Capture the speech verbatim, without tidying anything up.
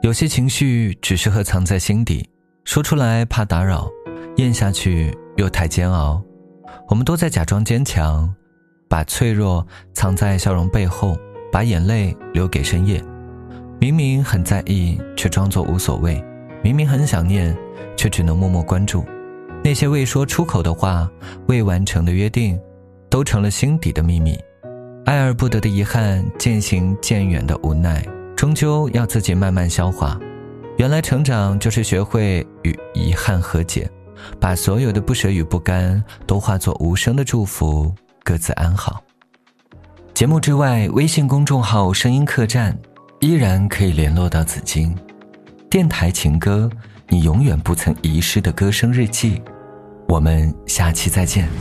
有些情绪只适合藏在心底，说出来怕打扰，咽下去又太煎熬。我们都在假装坚强，把脆弱藏在笑容背后，把眼泪留给深夜。明明很在意，却装作无所谓；明明很想念，却只能默默关注。那些未说出口的话，未完成的约定，都成了心底的秘密。爱而不得的遗憾，渐行渐远的无奈，终究要自己慢慢消化。原来成长就是学会与遗憾和解，把所有的不舍与不甘都化作无声的祝福，各自安好。节目之外，微信公众号声音客栈依然可以联络到紫金。电台情歌，你永远不曾遗失的歌声日记。我们下期再见。